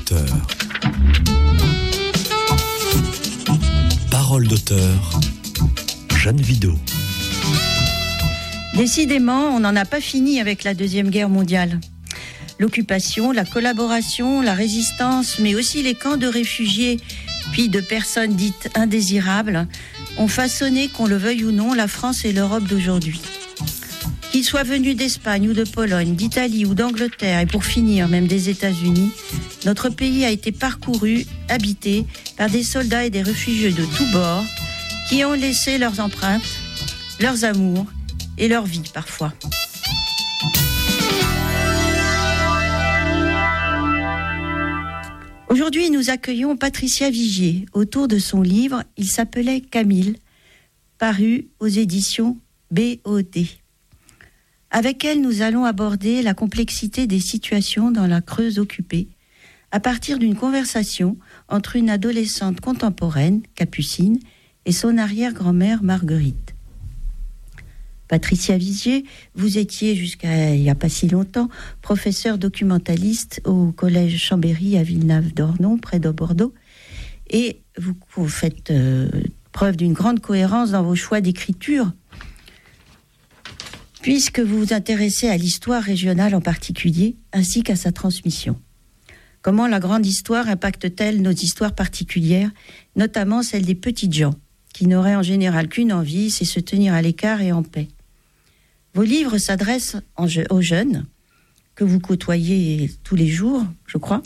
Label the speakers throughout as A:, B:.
A: d'auteur. Parole d'auteur, Jeanne Vidot.
B: Décidément, on n'en a pas fini avec la Deuxième Guerre mondiale. L'occupation, la collaboration, la résistance, mais aussi les camps de réfugiés, puis de personnes dites indésirables, ont façonné, qu'on le veuille ou non, la France et l'Europe d'aujourd'hui. Qu'ils soient venus d'Espagne ou de Pologne, d'Italie ou d'Angleterre, et pour finir même des États-Unis, notre pays a été parcouru, habité par des soldats et des réfugiés de tous bords qui ont laissé leurs empreintes, leurs amours et leur vie parfois. Aujourd'hui, nous accueillons Patricia Vigier autour de son livre. Il s'appelait Camille, paru aux éditions BOD. Avec elle, nous allons aborder la complexité des situations dans la Creuse occupée, à partir d'une conversation entre une adolescente contemporaine, Capucine, et son arrière-grand-mère Marguerite. Patricia Vigier, vous étiez jusqu'à il n'y a pas si longtemps professeure documentaliste au collège Chambéry à Villeneuve-d'Ornon, près de Bordeaux, et vous faites preuve d'une grande cohérence dans vos choix d'écriture, puisque vous vous intéressez à l'histoire régionale en particulier, ainsi qu'à sa transmission. Comment la grande histoire impacte-t-elle nos histoires particulières, notamment celles des petites gens, qui n'auraient en général qu'une envie, c'est se tenir à l'écart et en paix. Vos livres s'adressent aux jeunes, que vous côtoyez tous les jours, je crois,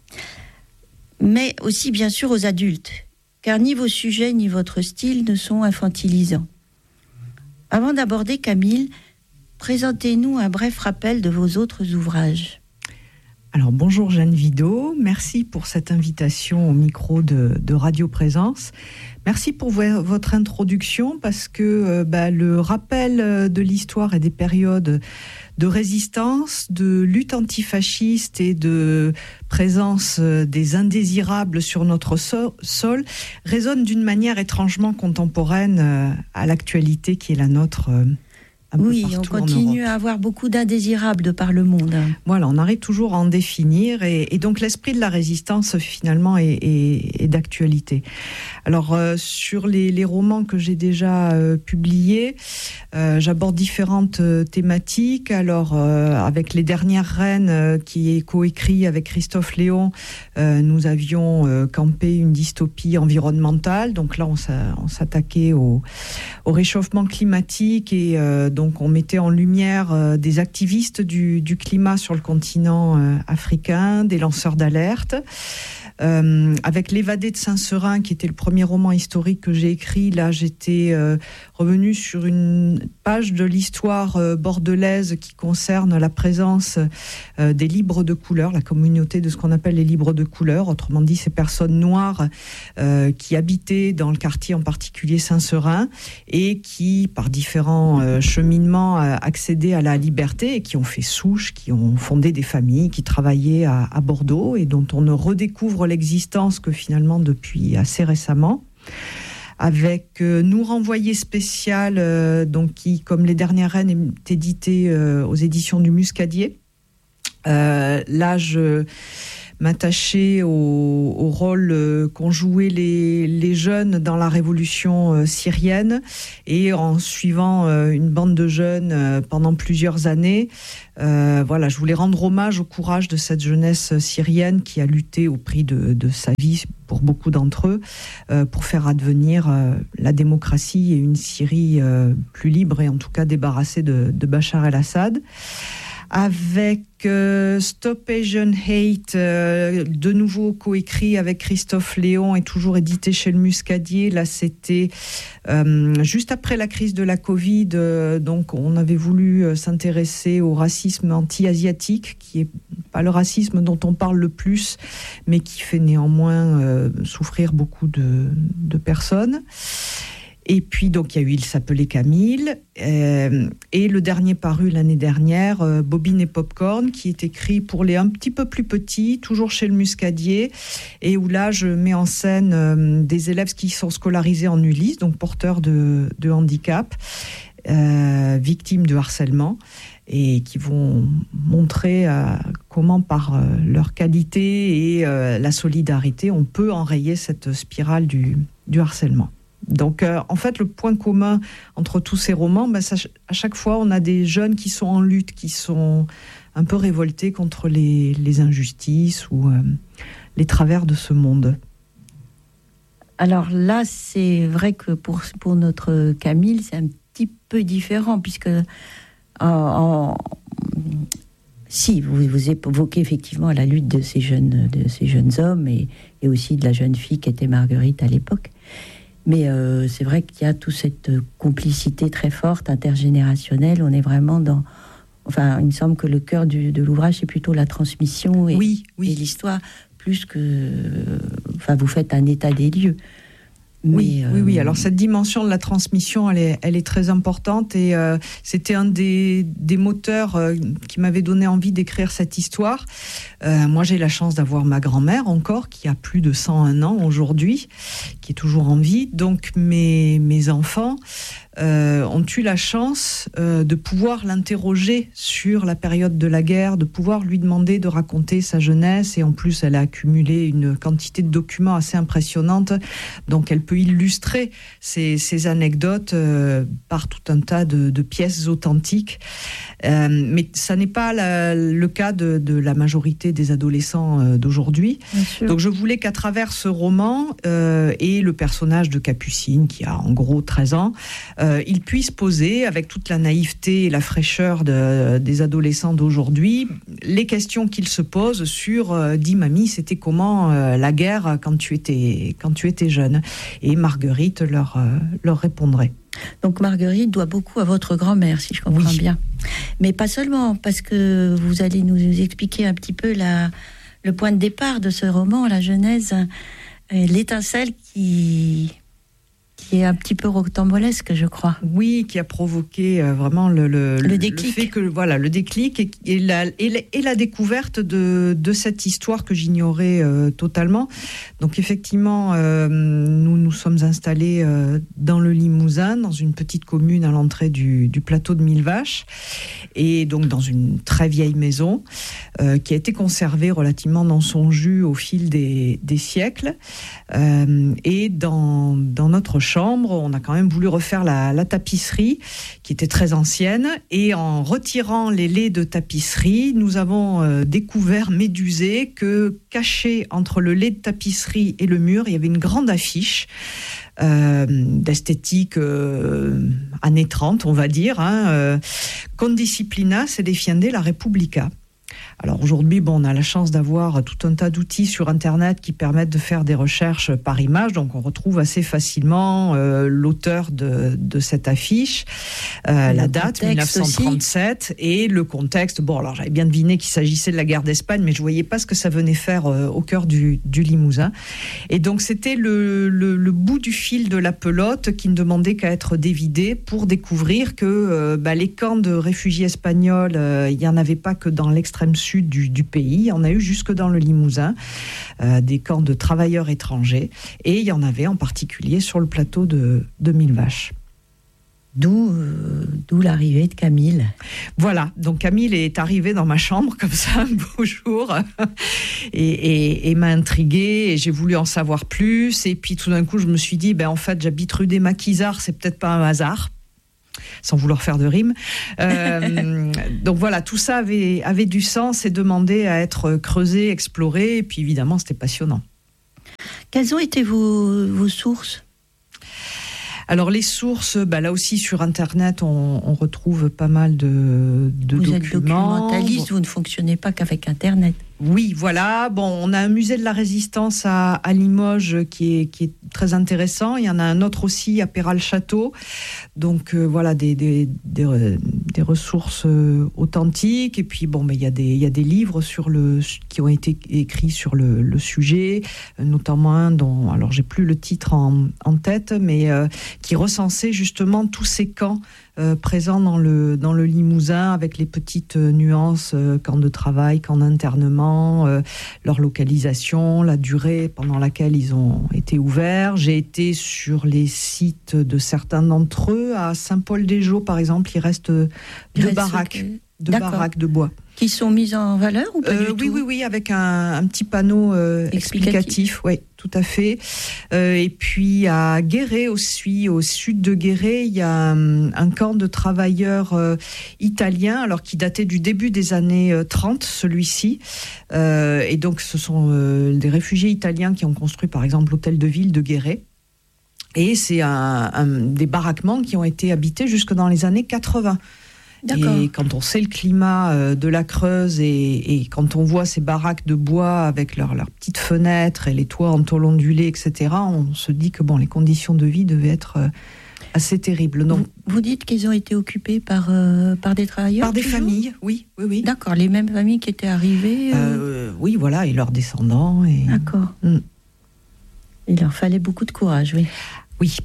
B: mais aussi bien sûr aux adultes, car ni vos sujets ni votre style ne sont infantilisants. Avant d'aborder Camille, présentez-nous un bref rappel de vos autres ouvrages.
C: Alors bonjour Jeanne Vidot, merci pour cette invitation au micro de Radio Présence. Merci pour votre introduction parce que le rappel de l'histoire et des périodes de résistance, de lutte antifasciste et de présence des indésirables sur notre sol résonne d'une manière étrangement contemporaine à l'actualité qui est la nôtre.
B: Oui, on continue à avoir beaucoup d'indésirables de par le monde.
C: Voilà, on arrive toujours à en définir et donc l'esprit de la résistance finalement est d'actualité. Alors sur les romans que j'ai déjà publiés, j'aborde différentes thématiques. Alors avec Les Dernières Reines qui est coécrit avec Christophe Léon, nous avions campé une dystopie environnementale. Donc là on s'attaquait au réchauffement climatique et donc on mettait en lumière des activistes du climat sur le continent africain, des lanceurs d'alerte. Avec L'Évadé de Saint-Seurin, qui était le premier roman historique que j'ai écrit, là j'étais revenue sur une page de l'histoire bordelaise qui concerne la présence des libres de couleur, la communauté de ce qu'on appelle les libres de couleur, autrement dit ces personnes noires qui habitaient dans le quartier en particulier Saint-Seurin et qui par différents cheminements accédaient à la liberté et qui ont fait souche, qui ont fondé des familles, qui travaillaient à Bordeaux et dont on ne redécouvre l'existence que finalement depuis assez récemment, avec Nous renvoyer spécial, donc qui, comme Les Dernières Reines, est édité aux éditions du Muscadier. Là, je m'attachais au rôle qu'ont joué les jeunes dans la révolution syrienne et en suivant une bande de jeunes pendant plusieurs années. Voilà, je voulais rendre hommage au courage de cette jeunesse syrienne qui a lutté au prix de sa vie pour beaucoup d'entre eux pour faire advenir la démocratie et une Syrie plus libre et en tout cas débarrassée de Bachar el-Assad. Avec Stop Asian Hate, de nouveau coécrit avec Christophe Léon et toujours édité chez le Muscadier. Là, c'était juste après la crise de la Covid, donc on avait voulu s'intéresser au racisme anti-asiatique, qui est pas le racisme dont on parle le plus, mais qui fait néanmoins souffrir beaucoup de personnes. Et puis, donc, il y a eu Il s'appelait Camille. Et le dernier paru l'année dernière, Bobine et Popcorn, qui est écrit pour les un petit peu plus petits, toujours chez le Muscadier, et où là, je mets en scène des élèves qui sont scolarisés en Ulysse, donc porteurs de handicap, victimes de harcèlement, et qui vont montrer comment, par leur qualité et la solidarité, on peut enrayer cette spirale du harcèlement. Donc, en fait, le point commun entre tous ces romans, à chaque fois, on a des jeunes qui sont en lutte, qui sont un peu révoltés contre les injustices ou les travers de ce monde.
B: Alors là, c'est vrai que pour notre Camille, c'est un petit peu différent, puisque si vous évoquez effectivement la lutte de ces jeunes hommes et aussi de la jeune fille qui était Marguerite à l'époque. Mais c'est vrai qu'il y a toute cette complicité très forte, intergénérationnelle. On est vraiment dans... Enfin, il me semble que le cœur de l'ouvrage, c'est plutôt la transmission et l'histoire, plus que... Enfin, vous faites un état des lieux.
C: Oui. Alors cette dimension de la transmission, elle est très importante, et c'était un des moteurs qui m'avait donné envie d'écrire cette histoire. Moi, j'ai la chance d'avoir ma grand-mère encore, qui a plus de 101 ans aujourd'hui, qui est toujours en vie. Donc mes enfants ont eu la chance de pouvoir l'interroger sur la période de la guerre, de pouvoir lui demander de raconter sa jeunesse, et en plus elle a accumulé une quantité de documents assez impressionnante, donc elle peut illustrer ces anecdotes par tout un tas de pièces authentiques, mais ça n'est pas le cas de la majorité des adolescents d'aujourd'hui. Donc je voulais qu'à travers ce roman et le personnage de Capucine, qui a en gros 13 ans, ils puissent poser, avec toute la naïveté et la fraîcheur des adolescents d'aujourd'hui, les questions qu'ils se posent sur dis mamie, c'était comment la guerre quand tu étais jeune, et Marguerite leur répondrait.
B: Donc Marguerite doit beaucoup à votre grand-mère, si je comprends bien. Mais pas seulement, parce que vous allez nous expliquer un petit peu le point de départ de ce roman, la genèse, l'étincelle qui est un petit peu rocambolesque, je crois.
C: Oui, qui a provoqué vraiment le
B: déclic.
C: Le fait que, voilà, le déclic et la découverte de cette histoire que j'ignorais totalement. Donc effectivement, nous sommes installés dans le Limousin, dans une petite commune à l'entrée du plateau de Millevaches, et donc dans une très vieille maison qui a été conservée relativement dans son jus au fil des siècles. Et dans notre chambre, on a quand même voulu refaire la tapisserie, qui était très ancienne, et en retirant les laits de tapisserie, nous avons découvert, médusé, que caché entre le lait de tapisserie et le mur, il y avait une grande affiche d'esthétique années 30, on va dire, Con disciplina se defiende la Repubblica. Alors aujourd'hui, on a la chance d'avoir tout un tas d'outils sur Internet qui permettent de faire des recherches par image, donc on retrouve assez facilement l'auteur de cette affiche, la date, 1937, aussi. Et le contexte. Bon, alors j'avais bien deviné qu'il s'agissait de la guerre d'Espagne, mais je voyais pas ce que ça venait faire au cœur du Limousin. Et donc c'était le bout du fil de la pelote qui ne demandait qu'à être dévidé pour découvrir que les camps de réfugiés espagnols, il n'y en avait pas que dans l'extrême sud du pays, il y en a eu jusque dans le Limousin, des camps de travailleurs étrangers, et il y en avait en particulier sur le plateau de Millevaches.
B: D'où l'arrivée de Camille.
C: Voilà, donc Camille est arrivée dans ma chambre comme ça un beau jour et m'a intriguée, et j'ai voulu en savoir plus, et puis tout d'un coup je me suis dit, en fait j'habite rue des Maquisards, c'est peut-être pas un hasard, sans vouloir faire de rime. Donc voilà, tout ça avait du sens et demandait à être creusé, exploré, et puis évidemment c'était passionnant.
B: Quelles ont été vos sources ?
C: Alors les sources, là aussi sur Internet, on retrouve pas mal de documents.
B: Vous êtes documentaliste, vous ne fonctionnez pas qu'avec Internet.
C: Oui, voilà. On a un musée de la Résistance à Limoges qui est très intéressant. Il y en a un autre aussi à Péral-Château. Donc voilà, des ressources authentiques. Et puis il y a des livres qui ont été écrits sur le sujet, notamment un dont, alors j'ai plus le titre en tête, mais qui recensait justement tous ces camps présent dans le Limousin, avec les petites nuances, camp de travail, camp d'internement, leur localisation, la durée pendant laquelle ils ont été ouverts. J'ai été sur les sites de certains d'entre eux. À Saint-Paul-des-Geaux, par exemple, il reste deux baraques de bois.
B: Qui sont mises en valeur ou pas du tout ?
C: Oui, avec un petit panneau explicatif. Oui, tout à fait. Et puis à Guéret aussi, au sud de Guéret, il y a un camp de travailleurs italiens, alors qui datait du début des années 30, celui-ci. Et donc ce sont des réfugiés italiens qui ont construit par exemple l'hôtel de ville de Guéret. Et c'est des baraquements qui ont été habités jusque dans les années 80. D'accord. Et quand on sait le climat de la Creuse et quand on voit ces baraques de bois avec leurs petites fenêtres et les toits en tôle ondulée, etc., on se dit que les conditions de vie devaient être assez terribles. Donc,
B: vous dites qu'ils ont été occupés par des travailleurs ?
C: Par des familles, oui.
B: D'accord, les mêmes familles qui étaient arrivées
C: Oui, voilà, et leurs descendants.
B: D'accord. Il leur fallait beaucoup de courage, oui.
C: Oui.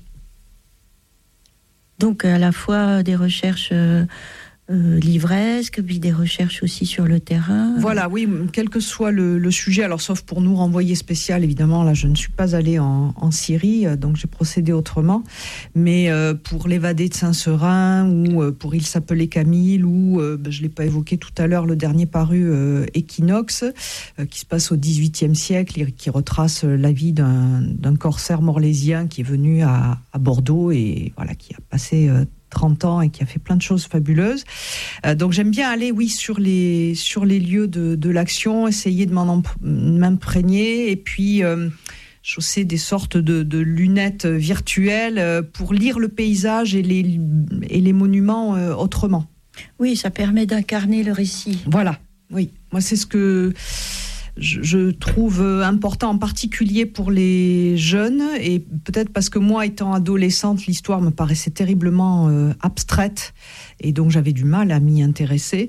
B: Donc, à la fois des recherches livresques, puis des recherches aussi sur le terrain.
C: Voilà, oui, quel que soit le sujet, alors sauf pour nous renvoyer spécial, évidemment, là je ne suis pas allée en Syrie, donc j'ai procédé autrement, mais pour l'évadé de Saint-Seurin, ou pour Il s'appelait Camille, ou je ne l'ai pas évoqué tout à l'heure, le dernier paru Équinoxe, qui se passe au XVIIIe siècle, et qui retrace la vie d'un corsaire morlésien qui est venu à Bordeaux, et voilà, qui a passé 30 ans et qui a fait plein de choses fabuleuses. Donc j'aime bien aller, sur les lieux de l'action, essayer de m'imprégner, et puis chausser des sortes de lunettes virtuelles pour lire le paysage et les monuments autrement.
B: Oui, ça permet d'incarner le récit.
C: Voilà, oui. Moi, c'est ce que je trouve important, en particulier pour les jeunes, et peut-être parce que moi, étant adolescente, l'histoire me paraissait terriblement abstraite, et donc j'avais du mal à m'y intéresser.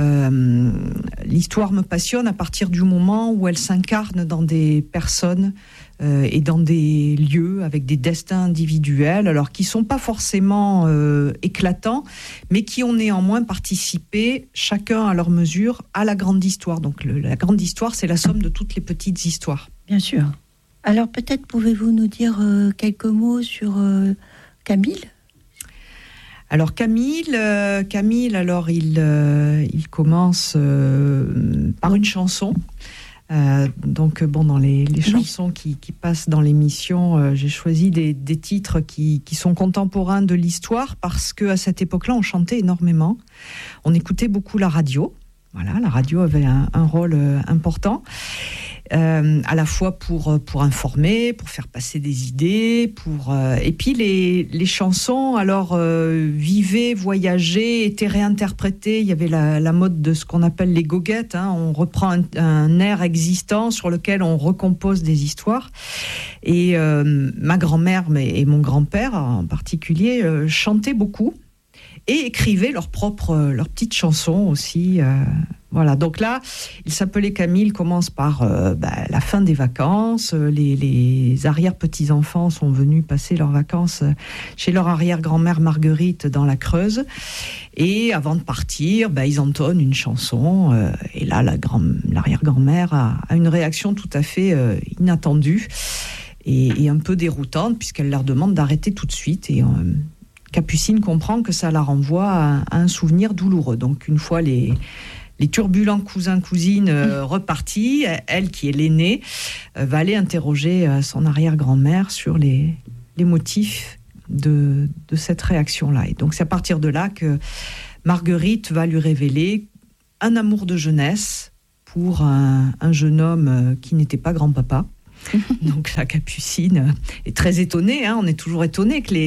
C: L'histoire me passionne à partir du moment où elle s'incarne dans des personnes et dans des lieux avec des destins individuels, alors qui ne sont pas forcément éclatants, mais qui ont néanmoins participé, chacun à leur mesure, à la grande histoire. Donc la grande histoire, c'est la somme de toutes les petites histoires.
B: Bien sûr. Alors peut-être pouvez-vous nous dire quelques mots sur Camille ?
C: Alors Camille, alors il commence par une chanson. Donc dans les chansons qui passent dans l'émission, j'ai choisi des titres qui sont contemporains de l'histoire, parce qu'à cette époque-là, on chantait énormément. On écoutait beaucoup la radio. Voilà, la radio avait un rôle important, à la fois pour informer, pour faire passer des idées, et puis les chansons, alors vivaient, voyageaient, étaient réinterprétées. Il y avait la mode de ce qu'on appelle les goguettes, on reprend un air existant sur lequel on recompose des histoires. Et ma grand-mère et mon grand-père en particulier chantaient beaucoup et écrivaient leurs petites chansons aussi. Voilà, donc là, Il s'appelait Camille commence par la fin des vacances. Les arrière-petits-enfants sont venus passer leurs vacances chez leur arrière-grand-mère Marguerite dans la Creuse. Et avant de partir, ils entonnent une chanson. Et là, l'arrière-grand-mère a une réaction tout à fait inattendue et un peu déroutante, puisqu'elle leur demande d'arrêter tout de suite. Et Capucine comprend que ça la renvoie à un souvenir douloureux. Donc une fois les turbulents cousins-cousines repartis, elle, qui est l'aînée, va aller interroger son arrière-grand-mère sur les motifs de cette réaction-là. Et donc c'est à partir de là que Marguerite va lui révéler un amour de jeunesse pour un jeune homme qui n'était pas grand-papa. Donc la Capucine est très étonnée, on est toujours étonné que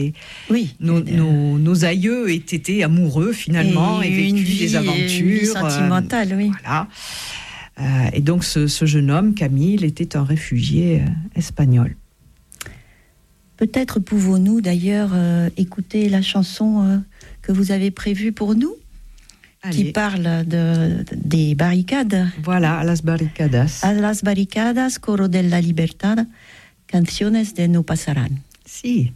C: nos aïeux aient été amoureux finalement et vécu des aventures.
B: Une vie sentimentale, oui.
C: Voilà. Et donc ce jeune homme, Camille, était un réfugié espagnol.
B: Peut-être pouvons-nous d'ailleurs écouter la chanson que vous avez prévue pour nous ? Allez. Qui parle des barricades.
C: Voilà, a las barricadas.
B: A las barricadas, coro de la libertad, canciones de no pasarán.
C: Si.